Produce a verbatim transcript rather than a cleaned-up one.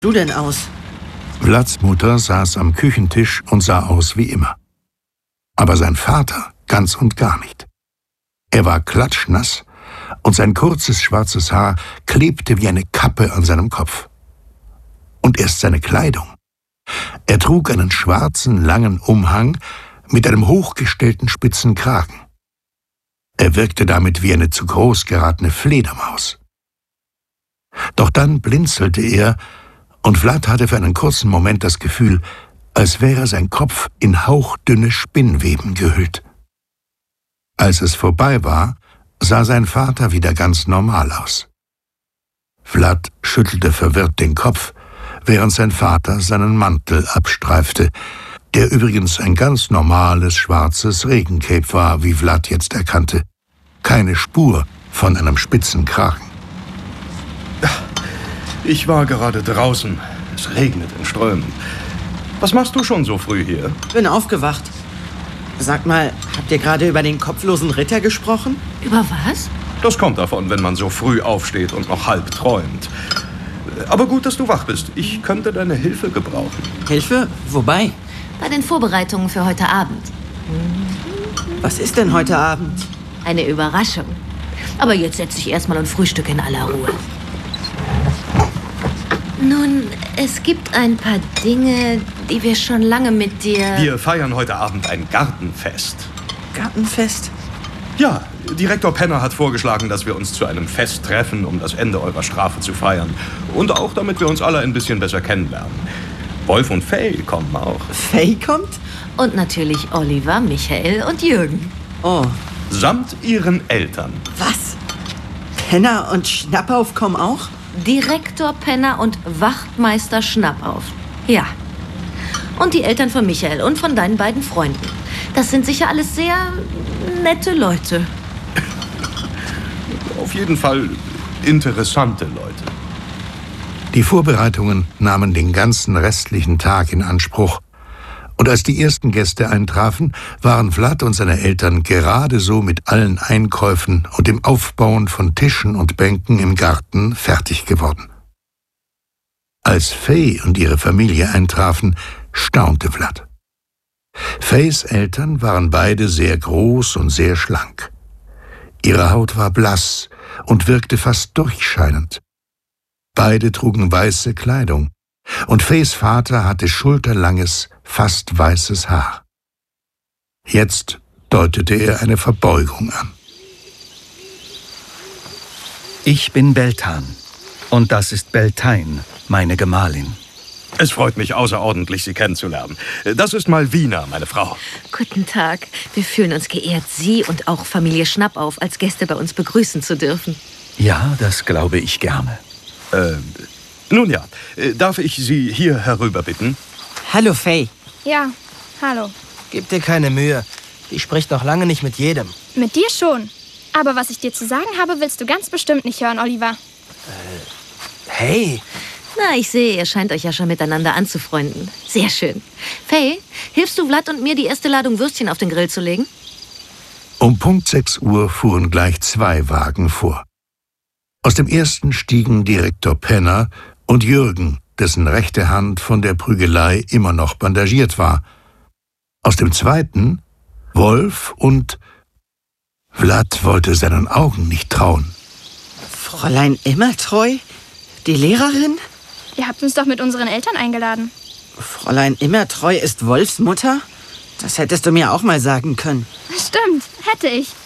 Du denn aus? Vlads Mutter saß am Küchentisch und sah aus wie immer. Aber sein Vater ganz und gar nicht. Er war klatschnass und sein kurzes schwarzes Haar klebte wie eine Kappe an seinem Kopf. Und erst seine Kleidung. Er trug einen schwarzen, langen Umhang mit einem hochgestellten spitzen Kragen. Er wirkte damit wie eine zu groß geratene Fledermaus. Doch dann blinzelte er, und Vlad hatte für einen kurzen Moment das Gefühl, als wäre sein Kopf in hauchdünne Spinnweben gehüllt. Als es vorbei war, sah sein Vater wieder ganz normal aus. Vlad schüttelte verwirrt den Kopf, während sein Vater seinen Mantel abstreifte, der übrigens ein ganz normales schwarzes Regencape war, wie Vlad jetzt erkannte. Keine Spur von einem spitzen Kragen. Ich war gerade draußen. Es regnet in Strömen. Was machst du schon so früh hier? Bin aufgewacht. Sag mal, habt ihr gerade über den kopflosen Ritter gesprochen? Über was? Das kommt davon, wenn man so früh aufsteht und noch halb träumt. Aber gut, dass du wach bist. Ich könnte deine Hilfe gebrauchen. Hilfe? Wobei? Bei den Vorbereitungen für heute Abend. Was ist denn heute Abend? Eine Überraschung. Aber jetzt setz dich erstmal und frühstücke in aller Ruhe. Nun, es gibt ein paar Dinge, die wir schon lange mit dir... Wir feiern heute Abend ein Gartenfest. Gartenfest? Ja, Direktor Penner hat vorgeschlagen, dass wir uns zu einem Fest treffen, um das Ende eurer Strafe zu feiern. Und auch, damit wir uns alle ein bisschen besser kennenlernen. Wolf und Fay kommen auch. Fay kommt? Und natürlich Oliver, Michael und Jürgen. Oh. Samt ihren Eltern. Was? Penner und Schnappauf kommen auch? Direktor Penner und Wachtmeister Schnappauf. Ja. Und die Eltern von Michael und von deinen beiden Freunden. Das sind sicher alles sehr nette Leute. Auf jeden Fall interessante Leute. Die Vorbereitungen nahmen den ganzen restlichen Tag in Anspruch. Und als die ersten Gäste eintrafen, waren Vlad und seine Eltern gerade so mit allen Einkäufen und dem Aufbauen von Tischen und Bänken im Garten fertig geworden. Als Fay und ihre Familie eintrafen, staunte Vlad. Fays Eltern waren beide sehr groß und sehr schlank. Ihre Haut war blass und wirkte fast durchscheinend. Beide trugen weiße Kleidung, und Fays Vater hatte schulterlanges, fast weißes Haar. Jetzt deutete er eine Verbeugung an. Ich bin Beltan, und das ist Beltane, meine Gemahlin. Es freut mich außerordentlich, Sie kennenzulernen. Das ist Malvina, meine Frau. Guten Tag. Wir fühlen uns geehrt, Sie und auch Familie Schnappauf als Gäste bei uns begrüßen zu dürfen. Ja, das glaube ich gerne. Äh, nun ja, darf ich Sie hier herüber bitten? Hallo, Fay. Ja, hallo. Gib dir keine Mühe. Die spricht noch lange nicht mit jedem. Mit dir schon. Aber was ich dir zu sagen habe, willst du ganz bestimmt nicht hören, Oliver. Äh, hey. Na, ich sehe, ihr scheint euch ja schon miteinander anzufreunden. Sehr schön. Fay, hilfst du Vlad und mir, die erste Ladung Würstchen auf den Grill zu legen? Um Punkt sechs Uhr fuhren gleich zwei Wagen vor. Aus dem ersten stiegen Direktor Penner und Jürgen, dessen rechte Hand von der Prügelei immer noch bandagiert war. Aus dem zweiten Wolf und... Vlad wollte seinen Augen nicht trauen. Fräulein Immertreu? Die Lehrerin? Ihr habt uns doch mit unseren Eltern eingeladen. Fräulein Immertreu ist Wolfs Mutter? Das hättest du mir auch mal sagen können. Stimmt, hätte ich.